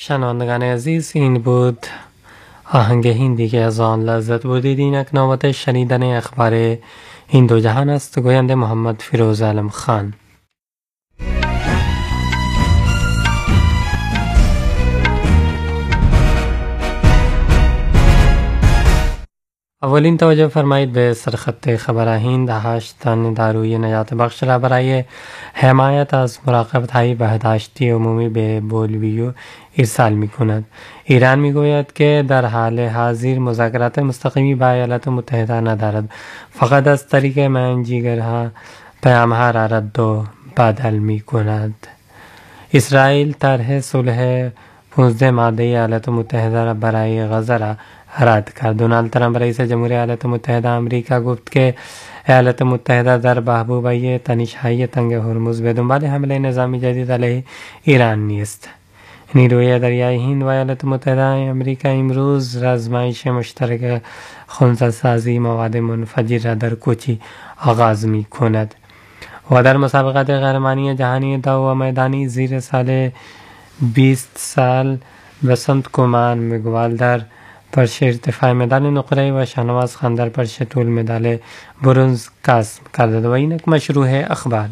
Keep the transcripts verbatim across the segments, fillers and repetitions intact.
شنوندگان عزیز، این بود آهنگ هندی که از آن لذت بردید. اینک نوبت شنیدن اخبار این دو جهان است. گوینده محمد فیروز عالم خان. اولین توجه فرمایید به سرخط خبر هند. هشت تن داروی نجات بخش را برای حمایت از مراقبت های بهداشتی عمومی به بولیویا ارسال می کند. ایران می گوید که در حال حاضر مذاکرات مستقیمی با ایالات متحده ندارد، فقط از طریق منجیگرها پیام ها را رد و بدل می کند. اسرائیل طرح صلح پانزده ماده ایالات متحده را برای غزه را رد کرد. دونالد ترامپ رئیس جمهوری ایالات متحده آمریکا گفت که ایالات متحده در بحبوبه تنش‌های تنگ هرمز به دنبال حمله نظامی جدید علیه ایران نیست. نیروی دریای هند و ایالات متحده آمریکا امروز آزمایش مشترک خنثی‌سازی مواد منفجر را در کوچی آغاز می کند و در مسابقات قهرمانی جهانی دو و میدانی زیر سال بیست سال بسنت کومار مگوال در پرش ارتفاع مدال نقره و شهنواز خان در پرش طول مدال برنز کسب کرده. و اینک مشروع اخبار.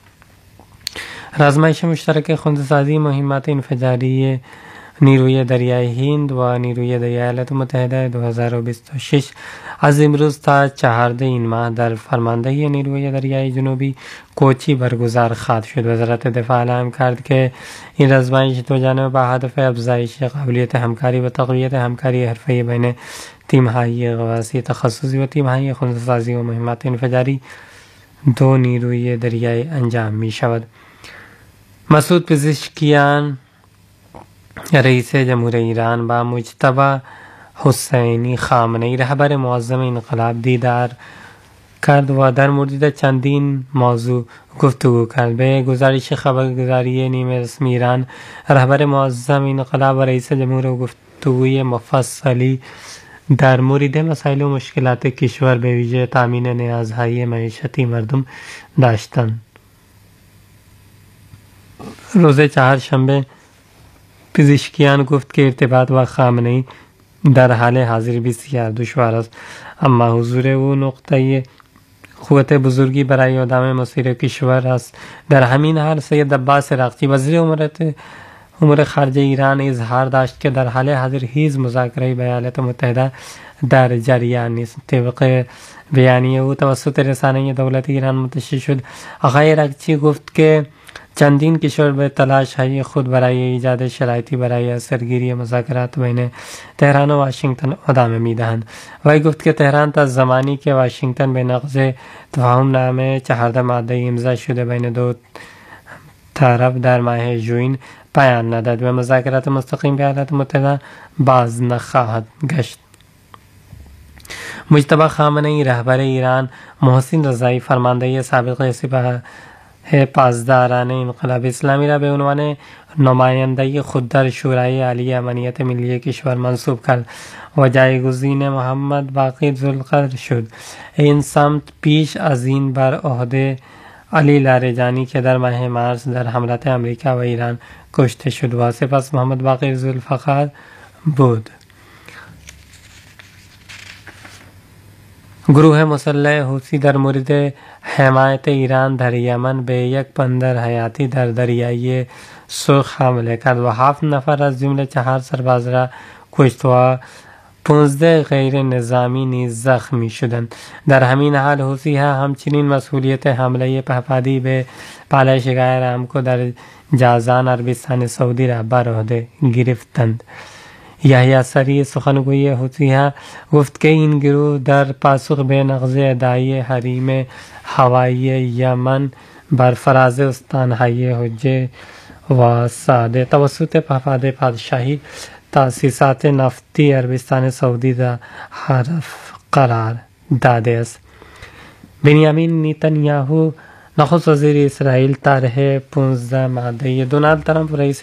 آزمایش مشترک خنثی‌سازی مهمات انفجاری نیروی دریای هند و نیروی دریای ایالات متحده دو هزار و بیست و شش از امروز تا چهارده این ماه در فرماندهی نیروی دریای جنوبی کوچی برگزار خواهد شد. وزارت دفاع اعلام کرد که این آزمایش دو جانبه با هدف افزایش قابلیت همکاری و تقویت همکاری حرفه‌ای بین تیم‌های غواصی تخصصی و تیم‌های خنثی‌سازی و مهمات انفجاری دو نیروی دریایی انجام می شود. مسعود پزشکیان رئیس جمهور ایران با مجتبی حسینی خامنه‌ای رهبر معظم انقلاب دیدار کرد و در مورد چندین موضوع گفتگو کرد. به گزارش خبرگزاری نیمه رسمی ایران، رهبر معظم انقلاب و رئیس جمهور گفتگوی مفصلی در مورد مسائل و مشکلات کشور به ویژه تامین نیازهای معیشتی مردم داشتند. روز چهارشنبه پزشکیان گفت که ارتباط با خامنه‌ای در حال حاضر بسیار دشوار است، اما حضور او نقطه قوت بزرگی برای ادامه مسیر کشور است. در همین حال سید عباس عراقچی وزیر امور خارجه ایران اظهار داشت که در حال حاضر هیچ مذاکره با ایالات متحده در جریان نیست. طبق بیانیه او توسط رسانه دولت ایران منتشر شد، آقای عراقچی گفت که چندین کشور به تلاش های خود برای ایجاد شرایطی برای سرگیری مذاکرات بین تهران و واشنگتن ادامه می دهند. وی گفت که تهران تا زمانی که واشنگتن به نقض تفاهم نامه چهارده ماده امضا شده بین دو طرف در ماه ژوئن پایان نداد و مذاکرات مستقیم با ایالات متحده باز نخواهد گشت. مجتبی خامنه‌ای رهبر ایران، محسن رضایی فرمانده سابق سپاه پاسداران انقلاب اسلامی را به عنوان نماینده خود در شورای عالی امنیت ملی کشور منصوب کرد و جایگزین محمد باقر ذوالقرن شد. این سمت پیش از این بر عهده علی لاریجانی که در ماه مارس در حملات امریکا و ایران کشته شد و سپس محمد باقر ذوالفقار بود. گروه مسلح حوثی در مورد حمایت ایران در یمن به یک بندر حیاتی در دریای سرخ حمله کرد و هفت نفر از جمله چهار سرباز را کشت و پانزده غیر نظامی نیز زخمی شدند. در همین حال حوثی ها همچنین مسئولیت حمله پهپادی به پالایشگاه رامکو در جازان عربستان سعودی را بر عهده گرفتند. یحیی سری سخنگوی حوثی ها گفت که این گروه در پاسخ به نقض ادعای حریم هوایی یمن بر فراز استانهای حجه و ساده توسط پهپاد پادشاهی تأسیسات نفتی عربستان سعودی را حرف قرار داده است. بنیامین نتانیاهو نخست وزیر اسرائیل طرح پانزده ماده دونالد ترامپ رئیس